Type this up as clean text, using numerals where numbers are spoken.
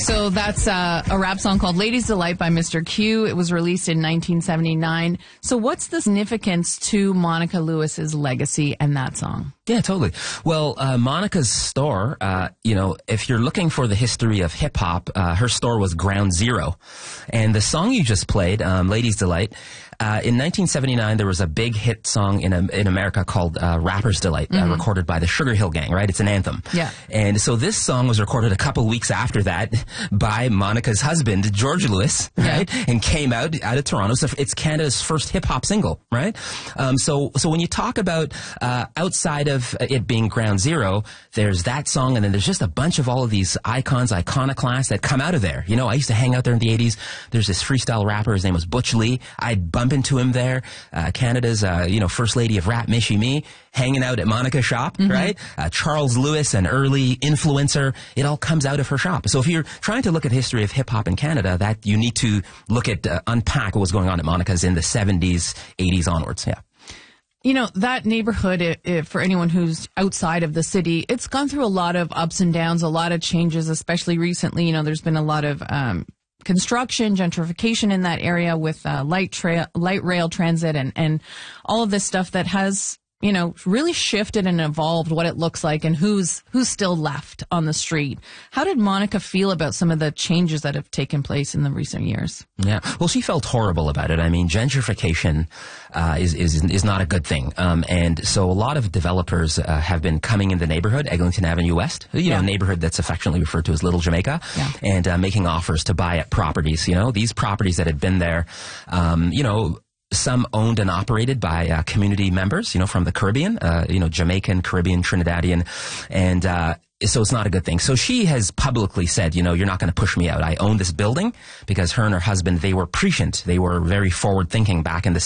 So that's a rap song called Ladies Delight by Mr. Q. It was released in 1979. So what's the significance to Monica Lewis's legacy and that song? Yeah, totally. Well, Monica's store, if you're looking for the history of hip-hop, her store was ground zero. And the song you just played, Ladies Delight, in 1979, there was a big hit song in America called Rapper's Delight, recorded by the Sugar Hill Gang, right? It's an anthem. Yeah. And so this song was recorded a couple weeks after that by Monica's husband, George Lewis, right? And came out of Toronto. So it's Canada's first hip-hop single, right? So when you talk about outside of it being ground zero, there's that song, and then there's just a bunch of all of these icons, iconoclasts that come out of there. You know, I used to hang out there in the 80s. There's this freestyle rapper. His name was Butch Lee. I'd bump into him there. Canada's, first lady of rap, Michie Mee, hanging out at Monica's shop, right? Charles Lewis, an early influencer. It all comes out of her shop. So if you're trying to look at the history of hip-hop in Canada, that you need to look at, unpack what was going on at Monica's in the 70s, 80s onwards, yeah. You know, that neighborhood, for anyone who's outside of the city, it's gone through a lot of ups and downs, a lot of changes, especially recently. You know, there's been a lot of construction, gentrification in that area with light rail transit and all of this stuff that has, really shifted and evolved what it looks like and who's still left on the street. How did Monica feel about some of the changes that have taken place in the recent years? Yeah, well, she felt horrible about it. I mean, gentrification is not a good thing. And so a lot of developers have been coming in the neighborhood, Eglinton Avenue West, a neighborhood that's affectionately referred to as Little Jamaica, and making offers to buy at properties. These properties that had been there, some owned and operated by community members, from the Caribbean, Jamaican, Caribbean, Trinidadian, and so it's not a good thing. So she has publicly said, you're not going to push me out. I own this building, because her and her husband, they were prescient. They were very forward-thinking back in the